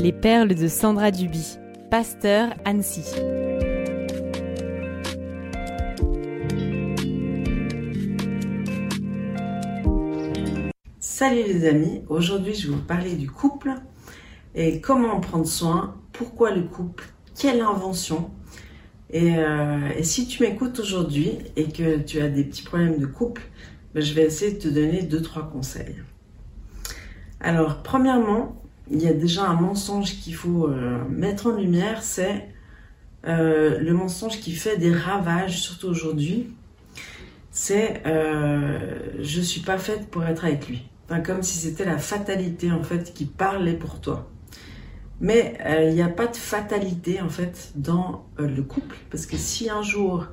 Les perles de Sandra Duby, pasteur Annecy. Salut les amis, aujourd'hui je vais vous parler du couple et comment en prendre soin, pourquoi le couple, quelle invention. Et si tu m'écoutes aujourd'hui et que tu as des petits problèmes de couple, je vais essayer de te donner 2-3 conseils. Alors premièrement, il y a déjà un mensonge qu'il faut mettre en lumière, c'est le mensonge qui fait des ravages, surtout aujourd'hui. C'est je suis pas faite pour être avec lui. Enfin, comme si c'était la fatalité en fait qui parlait pour toi. Mais il n'y a pas de fatalité en fait dans le couple, parce que si un jour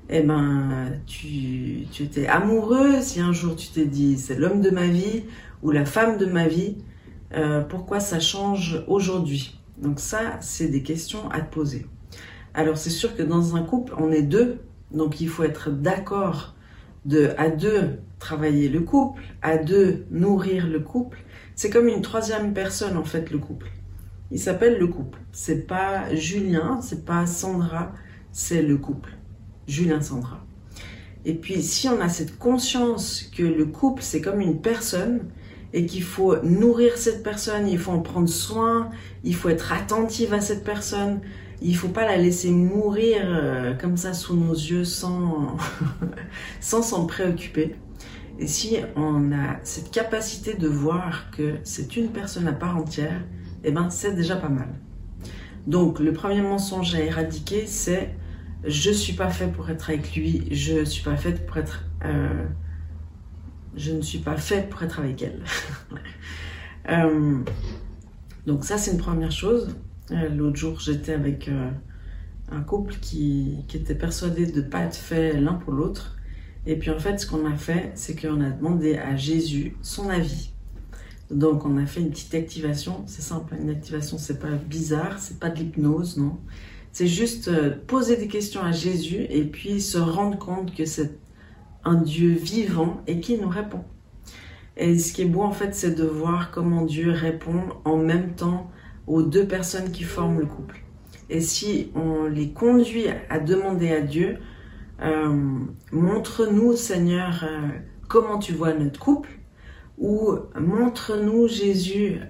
tu étais amoureux, si un jour tu t'es dit c'est l'homme de ma vie ou la femme de ma vie, pourquoi ça change aujourd'hui? Donc ça, c'est des questions à te poser. Alors c'est sûr que dans un couple, on est deux, donc il faut être d'accord à deux travailler le couple, à deux nourrir le couple. C'est comme une troisième personne en fait, le couple. Il s'appelle le couple. C'est pas Julien, c'est pas Sandra, c'est le couple. Julien-Sandra. Et puis si on a cette conscience que le couple c'est comme une personne et qu'il faut nourrir cette personne, il faut en prendre soin, il faut être attentif à cette personne, il faut pas la laisser mourir comme ça sous nos yeux sans s'en préoccuper. Et si on a cette capacité de voir que c'est une personne à part entière, c'est déjà pas mal. Donc le premier mensonge à éradiquer, c'est je suis pas fait pour être avec lui, je suis pas faite pour être je ne suis pas faite pour être avec elle. Donc ça c'est une première chose. L'autre jour j'étais avec un couple qui était persuadé de ne pas être fait l'un pour l'autre. Et puis en fait ce qu'on a fait, c'est qu'on a demandé à Jésus son avis. Donc on a fait une petite activation, c'est simple, une activation c'est pas bizarre, c'est pas de l'hypnose, non. C'est juste poser des questions à Jésus et puis se rendre compte que c'est un Dieu vivant et qui nous répond. Et ce qui est beau en fait, c'est de voir comment Dieu répond en même temps aux deux personnes qui forment le couple. Et si on les conduit à demander à Dieu, montre-nous Seigneur comment tu vois notre couple, ou montre-nous Jésus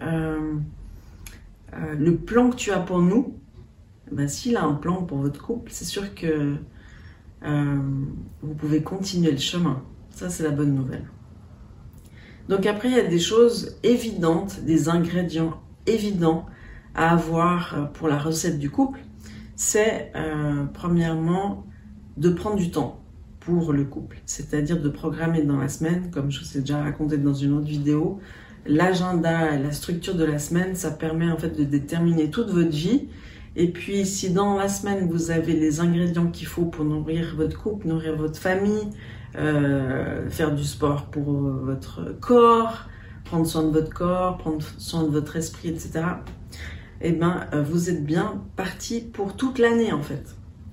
le plan que tu as pour nous. S'il a un plan pour votre couple, c'est sûr que vous pouvez continuer le chemin. Ça, c'est la bonne nouvelle. Donc après, il y a des choses évidentes, des ingrédients évidents à avoir pour la recette du couple. C'est premièrement de prendre du temps pour le couple. C'est-à-dire de programmer dans la semaine, comme je vous ai déjà raconté dans une autre vidéo, l'agenda et la structure de la semaine, ça permet en fait de déterminer toute votre vie. Et puis, si dans la semaine, vous avez les ingrédients qu'il faut pour nourrir votre couple, nourrir votre famille, faire du sport pour votre corps, prendre soin de votre corps, prendre soin de votre esprit, etc., vous êtes bien parti pour toute l'année, en fait.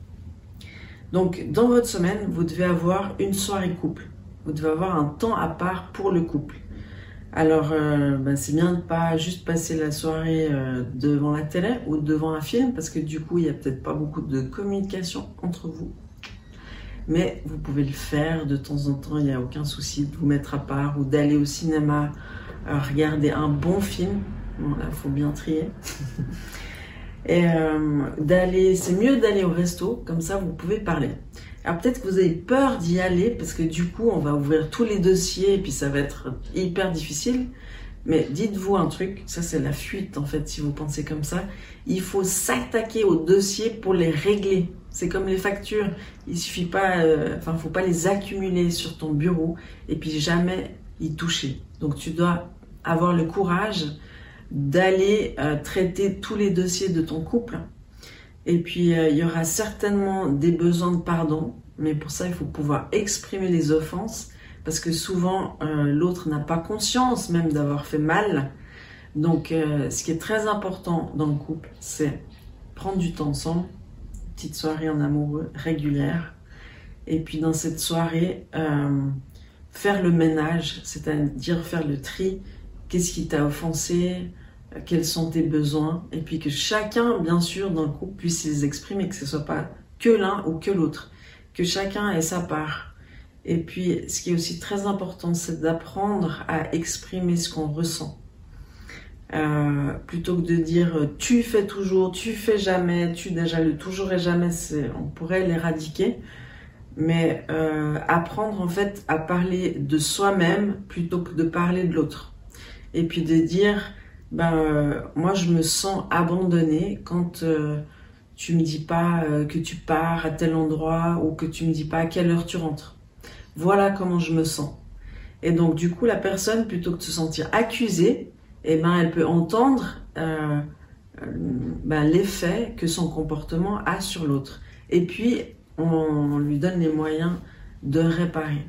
Donc, dans votre semaine, vous devez avoir une soirée couple. Vous devez avoir un temps à part pour le couple. Alors, c'est bien de pas juste passer la soirée devant la télé ou devant un film, parce que du coup, il n'y a peut-être pas beaucoup de communication entre vous. Mais vous pouvez le faire de temps en temps, il n'y a aucun souci de vous mettre à part ou d'aller au cinéma, regarder un bon film. Bon, là, il faut bien trier. Et c'est mieux d'aller au resto, comme ça vous pouvez parler. Alors peut-être que vous avez peur d'y aller parce que du coup on va ouvrir tous les dossiers et puis ça va être hyper difficile. Mais dites-vous un truc, ça c'est la fuite en fait si vous pensez comme ça. Il faut s'attaquer aux dossiers pour les régler. C'est comme les factures, il suffit pas, faut pas les accumuler sur ton bureau et puis jamais y toucher. Donc tu dois avoir le courage d'aller traiter tous les dossiers de ton couple. Et puis, il y aura certainement des besoins de pardon, mais pour ça, il faut pouvoir exprimer les offenses, parce que souvent, l'autre n'a pas conscience même d'avoir fait mal. Donc, ce qui est très important dans le couple, c'est prendre du temps ensemble, petite soirée en amoureux régulière, et puis dans cette soirée, faire le ménage, c'est-à-dire faire le tri. Qu'est-ce qui t'a offensé ? quels sont tes besoins, et puis que chacun, bien sûr, dans le couple puisse les exprimer, que ce soit pas que l'un ou que l'autre, que chacun ait sa part. Et puis, ce qui est aussi très important, c'est d'apprendre à exprimer ce qu'on ressent. Plutôt que de dire tu fais toujours, tu fais jamais, déjà le toujours et jamais, on pourrait l'éradiquer, mais apprendre en fait à parler de soi-même plutôt que de parler de l'autre. Et puis de dire moi je me sens abandonnée quand tu me dis pas que tu pars à tel endroit ou que tu me dis pas à quelle heure tu rentres. Voilà comment je me sens. Et donc du coup la personne, plutôt que de se sentir accusée, elle peut entendre l'effet que son comportement a sur l'autre. Et puis, on lui donne les moyens de réparer.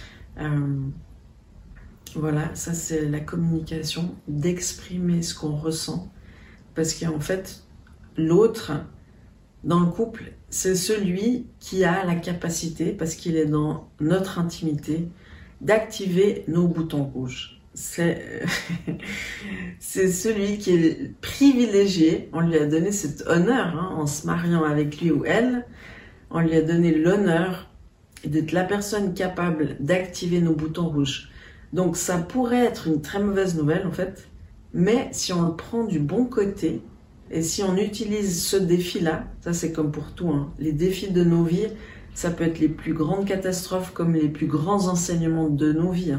Voilà, ça c'est la communication, d'exprimer ce qu'on ressent. Parce qu'en fait, l'autre, dans le couple, c'est celui qui a la capacité, parce qu'il est dans notre intimité, d'activer nos boutons rouges. C'est celui qui est privilégié. On lui a donné cet honneur en se mariant avec lui ou elle. On lui a donné l'honneur d'être la personne capable d'activer nos boutons rouges. Donc ça pourrait être une très mauvaise nouvelle en fait, mais si on le prend du bon côté et si on utilise ce défi-là, ça c'est comme pour tout, les défis de nos vies, ça peut être les plus grandes catastrophes comme les plus grands enseignements de nos vies.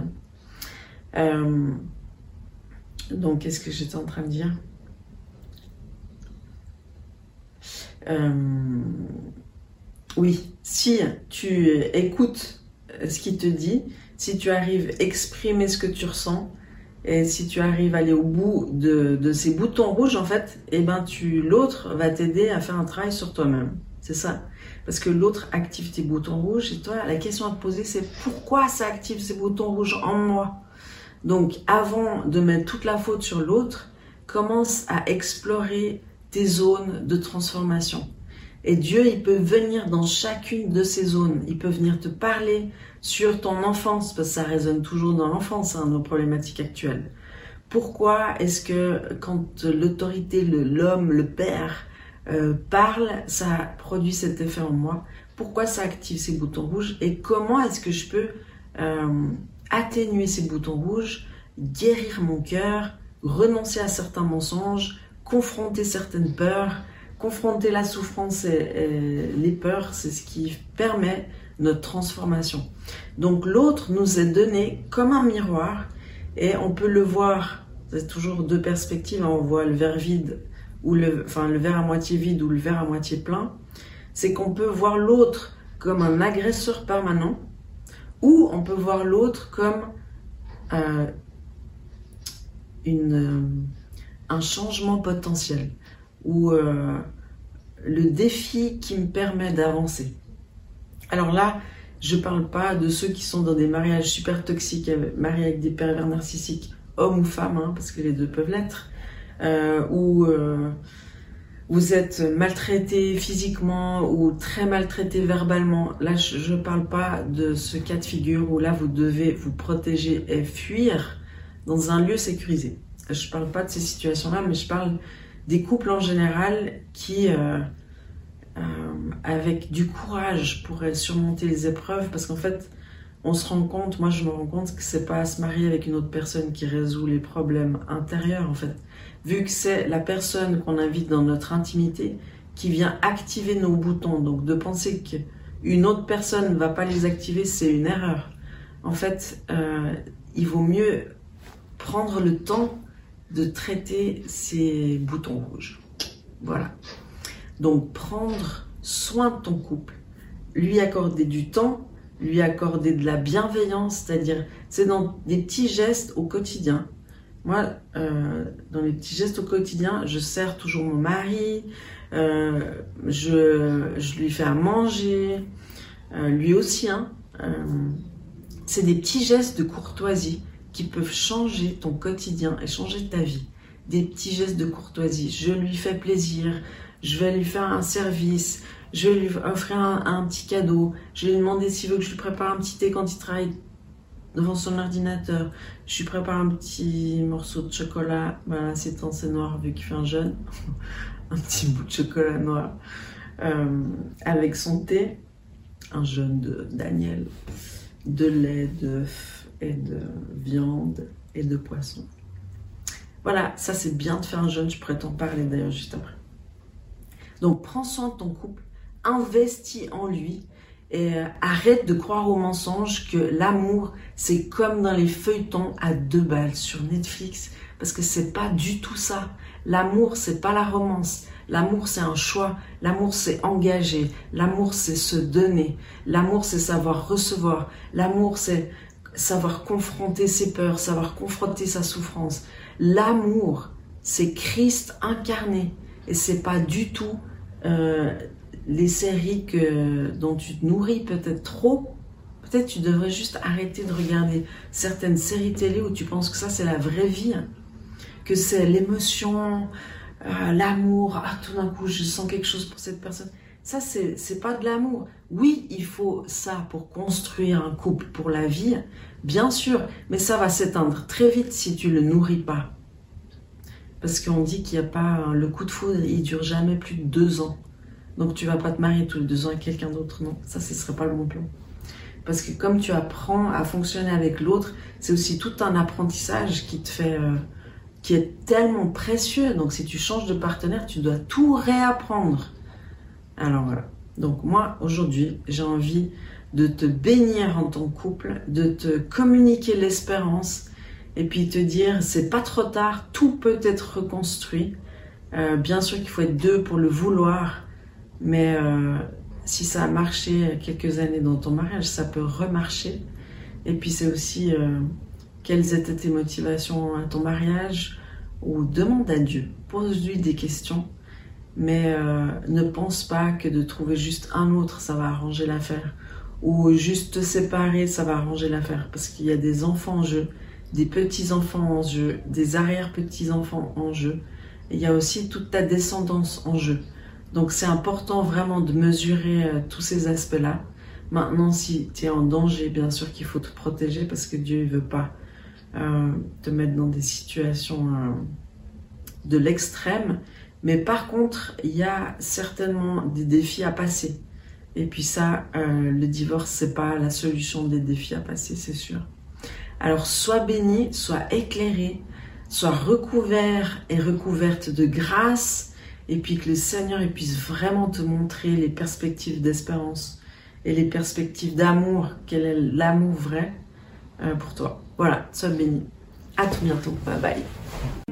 Donc, qu'est-ce que j'étais en train de dire? Oui, si tu écoutes ce qu'il te dit, si tu arrives à exprimer ce que tu ressens, et si tu arrives à aller au bout de ces boutons rouges, en fait, l'autre va t'aider à faire un travail sur toi-même. C'est ça. Parce que l'autre active tes boutons rouges, et toi, la question à te poser, c'est pourquoi ça active ces boutons rouges en moi? Donc, avant de mettre toute la faute sur l'autre, commence à explorer tes zones de transformation. Et Dieu, il peut venir dans chacune de ces zones. Il peut venir te parler sur ton enfance, parce que ça résonne toujours dans l'enfance, nos problématiques actuelles. Pourquoi est-ce que quand l'autorité, l'homme, le père parle, ça produit cet effet en moi? Pourquoi ça active ces boutons rouges? Et comment est-ce que je peux atténuer ces boutons rouges, guérir mon cœur, renoncer à certains mensonges, confronter certaines peurs, confronter la souffrance et les peurs, c'est ce qui permet notre transformation. Donc l'autre nous est donné comme un miroir et on peut le voir, c'est toujours deux perspectives, on voit le verre vide ou le verre à moitié vide ou le verre à moitié plein. C'est qu'on peut voir l'autre comme un agresseur permanent, ou on peut voir l'autre comme un changement potentiel, ou le défi qui me permet d'avancer. Alors là, je ne parle pas de ceux qui sont dans des mariages super toxiques, mariés avec des pervers narcissiques, hommes ou femmes, parce que les deux peuvent l'être, ou vous êtes maltraité physiquement ou très maltraité verbalement. Là, je ne parle pas de ce cas de figure où là, vous devez vous protéger et fuir dans un lieu sécurisé. Je ne parle pas de ces situations-là, mais je parle des couples en général qui, avec du courage, pourraient surmonter les épreuves, parce qu'en fait, on se rend compte, moi je me rends compte que c'est pas se marier avec une autre personne qui résout les problèmes intérieurs, en fait. Vu que c'est la personne qu'on invite dans notre intimité qui vient activer nos boutons. Donc de penser qu'une autre personne ne va pas les activer, c'est une erreur. En fait, il vaut mieux prendre le temps de traiter ces boutons rouges. Voilà. Donc prendre soin de ton couple, lui accorder du temps, lui accorder de la bienveillance, c'est-à-dire c'est dans des petits gestes au quotidien. Moi, dans les petits gestes au quotidien, je sers toujours mon mari, je lui fais à manger, lui aussi. C'est des petits gestes de courtoisie qui peuvent changer ton quotidien et changer ta vie. Des petits gestes de courtoisie. Je lui fais plaisir, je vais lui faire un service, je vais lui offrir un petit cadeau, je vais lui demander s'il veut que je lui prépare un petit thé quand il travaille devant son ordinateur, je lui prépare un petit morceau de chocolat, voilà, c'est noir vu qu'il fait un jeûne, un petit bout de chocolat noir, avec son thé, un jeûne de Daniel, de lait, d'œufs et de viande et de poisson. Voilà, ça c'est bien de faire un jeûne, je pourrais t'en parler d'ailleurs juste après. Donc prends soin de ton couple, investis en lui et arrête de croire aux mensonges que l'amour c'est comme dans les feuilletons à 2 balles sur Netflix, parce que c'est pas du tout ça. L'amour c'est pas la romance, l'amour c'est un choix, l'amour c'est engager, l'amour c'est se donner, l'amour c'est savoir recevoir, l'amour c'est savoir confronter ses peurs, savoir confronter sa souffrance. L'amour c'est Christ incarné et c'est pas du tout les séries dont tu te nourris peut-être trop. Peut-être tu devrais juste arrêter de regarder certaines séries télé où tu penses que ça c'est la vraie vie, que c'est l'émotion, l'amour, tout d'un coup je sens quelque chose pour cette personne. Ça c'est pas de l'amour. Oui, il faut ça pour construire un couple pour la vie, bien sûr, mais ça va s'éteindre très vite si tu le nourris pas. Parce qu'on dit qu'il n'y a pas le coup de foudre, il dure jamais plus de 2 ans. Donc tu vas pas te marier tous les 2 ans avec quelqu'un d'autre, non. Ça, ce serait pas le bon plan. Parce que comme tu apprends à fonctionner avec l'autre, c'est aussi tout un apprentissage qui te fait, qui est tellement précieux. Donc si tu changes de partenaire, tu dois tout réapprendre. Alors voilà. Donc moi, aujourd'hui, j'ai envie de te bénir en ton couple, de te communiquer l'espérance, et puis te dire, c'est pas trop tard, tout peut être reconstruit. Bien sûr qu'il faut être 2 pour le vouloir, mais si ça a marché quelques années dans ton mariage, ça peut remarcher. Et puis c'est aussi quelles étaient tes motivations à ton mariage, ou demande à Dieu, pose-lui des questions, mais ne pense pas que de trouver juste un autre, ça va arranger l'affaire, ou juste te séparer, ça va arranger l'affaire, parce qu'il y a des enfants en jeu, des petits-enfants en jeu, des arrière-petits-enfants en jeu. Et il y a aussi toute ta descendance en jeu. Donc c'est important vraiment de mesurer tous ces aspects-là. Maintenant, si tu es en danger, bien sûr qu'il faut te protéger parce que Dieu ne veut pas te mettre dans des situations de l'extrême. Mais par contre, il y a certainement des défis à passer. Et puis ça, le divorce, c'est pas la solution des défis à passer, c'est sûr. Alors, sois béni, sois éclairé, sois recouvert et recouverte de grâce, et puis que le Seigneur puisse vraiment te montrer les perspectives d'espérance et les perspectives d'amour, quel est l'amour vrai pour toi. Voilà, sois béni. À tout bientôt. Bye bye.